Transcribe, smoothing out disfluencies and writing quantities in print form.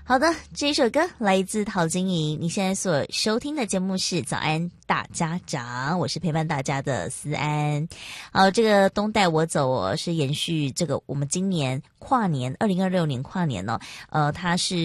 好的，这一首歌来自陶晶莹。你现在所收听的节目是早安大家长，我是陪伴大家的思安。这个东带我走是延续这个我们今年跨年2026年跨年它是